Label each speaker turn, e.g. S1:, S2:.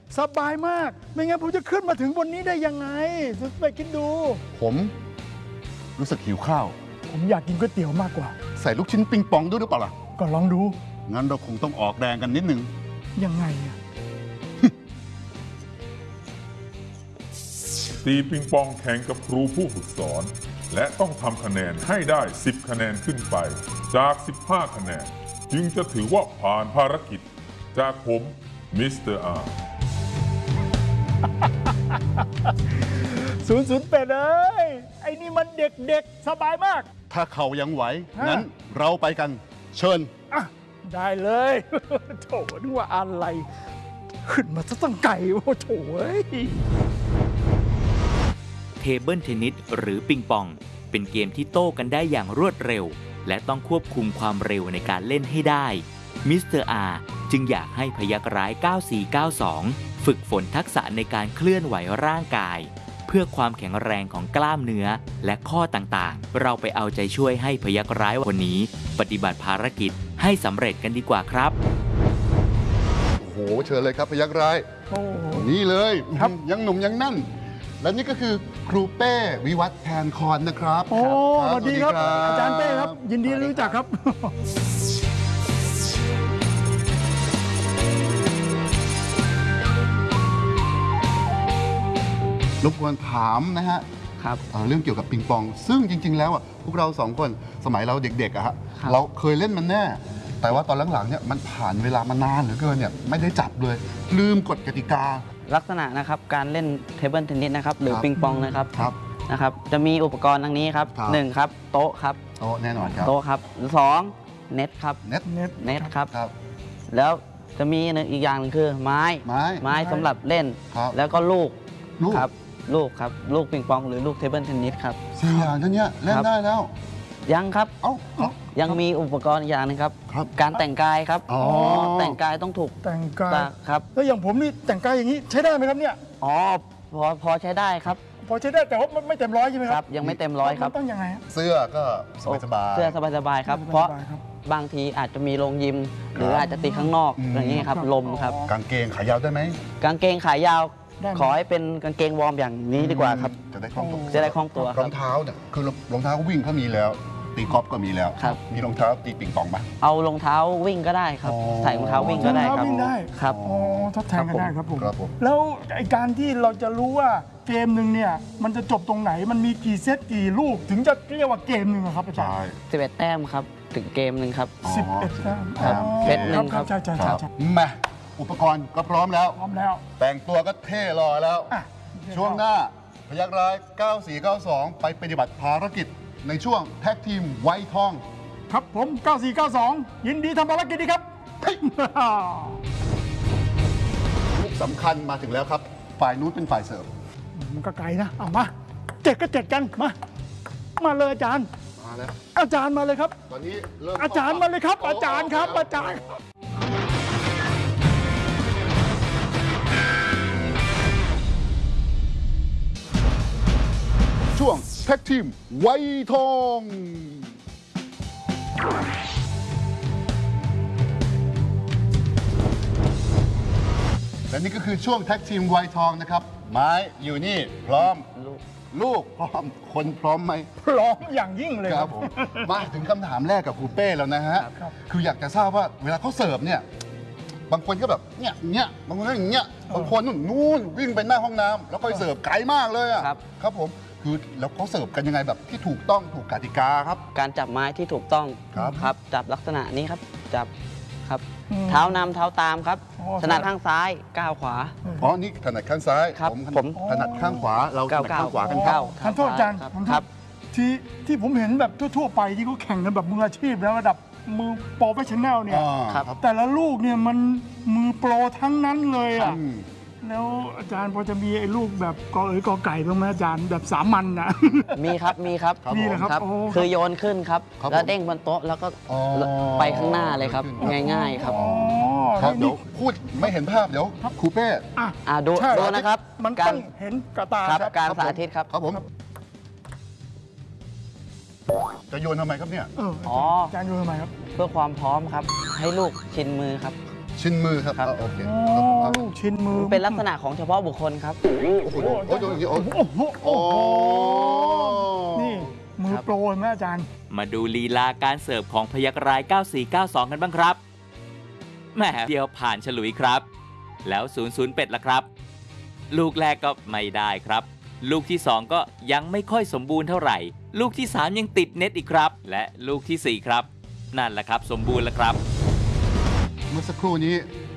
S1: สบายมากไม่งั้นผมจะขึ้นมาถึงบนนี้ได้ยังไงไปคิดดู
S2: ผมรู้สึกหิวข้าว
S1: ผมอยากกินก๋วยเตี๋ยวมากกว่า
S2: ใส่ลูกชิ้นปิงปองด้วยหรือเปล่าล่ะ
S1: ก็ลองดู
S2: งั้นเราคงต้องออกแรงกันนิดนึง
S1: ยังไงอะ
S3: ตีปิงปองแข่งกับครูผู้ฝึกสอน และต้องทำคะแนนให้ได้ 10 คะแนนขึ้นไป จาก 15 คะแนน จึงจะถือว่าผ่านภารกิจ จากผมมิสเตอร์อาร์
S1: 008เอ้ยไอ้นี่มันเด็กๆสบายมาก
S2: ถ้าเขายังไหว
S1: ฮะ
S2: งั้นเราไปกัน เชิญ
S1: อ่ะได้เลย โถนึกว่าอะไร ขึ้นมาซะตั้งไก่โอ้โถเอ้ย
S4: เทเบิลเทนนิสหรือปิงปอง เป็นเกมที่โต้กันได้อย่างรวดเร็ว และต้องควบคุมความเร็วในการเล่นให้ได้มิสเตอร์อาร์จึงอยากให้พยักร้าย 9492 ฝึกฝนทักษะในการเคลื่อนไหวร่างกาย เพื่อความแข็งแรงของกล้ามเนื้อและข้อต่างๆ เราไปเอาใจช่วยให้พยักร้ายวันนี้ ปฏิบัติภารกิจให้สำเร็จกันดีกว่าครับ
S2: โอ้โห เชิญเลยครับพยักร้าย
S1: โอ้
S2: นี่เลย
S1: ครับ
S2: ยังหนุ่มยังนั่น และนี่ก็คือครูเป้วิวัฒน์แทนคอนนะครับ
S1: โอ้
S2: ครับ
S1: สวัสดีครับ
S2: สวัสดีครับ
S1: อาจารย์เป้ครับ ยินดีรู้จักครับ
S2: รบกวนถามนะฮะ
S5: ครับ
S2: เรื่องเกี่ยวกับปิงปอง ซึ่งจริง ๆ แล้วพวกเราสองคนสมัยเราเด็กๆอะฮะ
S5: ครับ
S2: เราเคยเล่นมันแน่ แต่ว่าตอนหลังๆเนี่ยมันผ่านเวลามานานเหลือเกินเนี่ยไม่ได้จับเลย ลืมกฎกติกา
S5: ลักษณะนะครับการเล่นเทเบิลเทนนิสนะครับหรือ
S2: ครับ
S5: ปิงปองนะครับ
S2: ครับ
S5: นะครับ จะมีอุปกรณ์ดังนี้ครับ
S2: ครับ
S5: 1ครับโต๊ะครับ
S2: โต๊ะแน่นอนครับ
S5: โต๊ะครับ2เน็ตครับ
S2: เน็ต
S1: เน็ต
S5: เน็ตครับ
S2: ครับ
S5: แล้วจะมีอีกอย่างหนึงคือไม้
S2: ไม้
S5: สำหรับเล่น
S2: ครับ
S5: แล้วก็ลูก
S2: ลูก
S5: ครับลูกครับลูกปิงปองหรือลูกเทเบิลเทนนิสครับ
S2: สี่อย่างเท่านี้เล่น
S5: ครับ
S2: ได้แล้ว
S5: ยังครับ
S2: เอ้า
S5: ยังมีอุปกรณ์อีกอย่างหนึงครับ
S2: ครับ
S5: การแต่งกายครับ
S2: อ๋อ
S5: แต่งกายต้องถูก
S1: แต่งกาย
S5: ตาครับ
S1: แล้วอย่างผมนี่แต่งกายอย่างนี้ใช้ได้ไหมครับเนี่ย
S5: อ๋อพอใช้ได้ครับ
S1: พอใช้ได้แต่ว่าไม่เต็มร้อยใช่ไหม
S5: ค
S1: ค
S5: รั
S1: รั
S5: บบ ยังไม่เต็มร้อยครับ
S1: มันต้องยังไงฮะ
S2: เสื้อก็สบายๆ
S5: เสื้อสบายๆครับ เพราะ
S1: สบยๆครับ
S5: บางทีอาจจะมีโรงยิม หรืออาจจะตีข้างนอก
S2: อืม
S5: อย่างนี้ครับ
S1: ครับ
S5: ลมครับ
S2: กางเกงขายาวได้ไหม
S5: กางเกงขายาว
S1: ได้ไหม
S5: ขอให้เป็นกางเกงวอร์มอย่างนี้ดีกว่าครับ
S2: จะได้คล่องตัว
S5: จะได้คล่องตัวค
S2: ร
S5: รั
S2: อบ งเท้าเนี่ยคือรองเท้าวิ่งเขามีแล้ว ตีกอล์ฟก็มีแล้ว
S5: ครับ
S2: มีรองเท้าตีปิงปองไหม
S5: เอารองเท้าวิ่งก็ได้ครับ
S2: อ๋อ
S5: ใส่รองเท้าวิ่งก็ได้ครับ
S1: รองเท้าวิ่งได้
S5: ครับ
S1: อ๋อทดแทนกันได้ครับผม
S2: ครับผม
S1: แล้วไอการที่เราจะรู้ว่าเกมหนึ่งเนี่ยมันจะจบตรงไหนมันมีกี่เซตกี่ลูกถึงจะเรียกว่าเกมหนึ่งอะครับอาจาร
S2: ใช่
S1: ย์
S5: 11 แต้มครับ ถึงเกมหนึ่งครับ
S1: 11แต้ม
S5: ครับ
S1: อ๋อ
S5: เซตหนึ่งครับ
S1: ใช่ใช่
S2: ค
S1: ใช่
S2: รับ
S1: ใช่
S2: มาอุปกรณ์ก็พร้อมแล้ว
S1: พร้อมแล้ว
S2: แต่งตัวก็เท่รอแล้ว
S1: อ่ะ
S2: ช่วงหน้าพยักร้าย 9492 ไปปฏิบัติภารกิจในช่วงแท็กทีมไวทอง
S1: ครับผม 9492 ยินดีทำภารกิจดีครับ
S2: ลูกสำคัญมาถึงแล้วครับ ฝ่ายนู้นเป็นฝ่ายเสิร์ฟ
S1: มันก็ไกลนะเอามาเจ็ดก็เจ็ดกันมาเลยอาจารย์
S2: มาแล้ว
S1: อาจารย์มาเลยครับ
S2: ตอนนี้เริ่ม
S1: อาจารย์มาเลยครับ อาจารย์ครับ อาจารย์
S2: ช่วงแท็กทีมไวทอง และนี่ก็คือช่วงแท็กทีมไวทองนะครับ ไม้อยู่นี่พร้อม ลูกพร้อม คนพร้อมไหม
S1: พร้อมอย่างยิ่งเลย
S2: ค
S1: ค
S2: รั
S1: รั
S2: บบ ผมมาถึงคำถามแรกกับครูเป้แล้วนะฮะ
S1: ครับ
S2: คืออยากจะทราบว่าเวลาเขาเสิร์ฟเนี่ย บางคนก็แบบเนี่ยบางคนก็อย่างเงี้ยบางคนนู่นวิ่งไปหน้าห้องน้ำแล้วค่อยเสิร์ฟไกลมากเลยอ่ะ
S5: ครับ
S2: ครับผมคือแล้วเขาเสิร์ฟกันยังไงแบบที่ถูกต้องถูกกติกาครับ
S5: การจับไม้ที่ถูกต้อง
S2: ครับ
S5: ครับ จับลักษณะนี้ครับ จับครับ
S1: อืม
S5: เท้านำเท้าตามครับ
S1: อ๋อ
S5: ถนัดข้างซ้ายก้าวขวา
S2: อ๋อนี่ถนัดข้างซ้าย
S5: ครับ
S2: ผมถนัดข้างขวาเราถนัดข้างขวากันครับ
S1: ทานโทษอาจารย์
S5: ครับ
S1: ทานโท
S5: ครั
S1: ษ
S5: บ
S1: ที่ผมเห็นแบบทั่วๆไปที่เขาแข่งกันแบบมืออาชีพแล้วระดับมือโปรเฟชชั่นแนลเนี่ย
S5: ครับ
S1: แต่ละลูกเนี่ยมันมือโปรทั้งนั้นเลยอ่ะ
S2: อืม
S1: แล้วอาจารย์พอจะมีไอ้ลูกแบบกอเอ๋ยกอไก่บ้างไหมอาจารย์แบบสามัญนะ
S5: มีครับ มีครับ
S2: ครับ
S1: มีเหรอครับ
S5: ครับ
S1: โอ้
S5: คือโยนขึ้นครับ
S2: ครับ
S5: แล้ว
S2: ผม
S5: เด้งบนโต๊ะแล้วก็
S2: อ๋อ
S5: ไปข้างหน้าเลยครับ
S2: ขึ้น
S5: ง่ายๆครับ
S1: อ๋อ
S2: ครับเดี๋
S1: นี่
S2: ยวพูดไม่เห็นภาพเดี๋ยวครูเป้
S1: อ่ะ
S5: ดู
S1: ใช่
S5: ดูนะครับ
S1: มัน
S5: กา
S1: ต้
S5: ร
S1: องเห็นกระตา
S5: ครับ
S1: ครับ
S5: การ
S2: ครับ
S5: สาธิตครับ
S2: ครับผมจะโยนทำไมครับเนี่ย
S1: เออ
S5: อ๋อ
S1: อาจารย์ดูทำไมครับ
S5: เพื่อความพร้อมครับ ให้ลูกชินมือครับ
S2: ชชิ้นมือครับ
S5: ครับ
S2: โอเค
S1: อ๋
S2: ครับผม
S1: อลูกชิ้นมือ
S5: เป็นลักษณะของเฉพาะบุคคลครับ
S2: โอ้โหโอ้โหโอ้โห
S1: โอ้โห
S2: โอ้โห
S1: นี่มือ
S5: ครับ
S1: โปรเห็นไหมอาจารย์
S4: มาดูลีลาการเสิร์ฟของพยัคฆ์ร้าย 9492 กันบ้างครับแหมเดียวผ่านฉลุยครับ แล้ว 00 เป็ดละครับ ลูกแรกก็ไม่ได้ครับ ลูกที่ 2 ก็ยังไม่ค่อยสมบูรณ์เท่าไหร่ ลูกที่ 3 ยังติดเน็ตอีกครับ และลูกที่ 4 ครับ นั่นแหละครับสมบูรณ์แล้วครับ
S2: เมื่อสักครู่นี้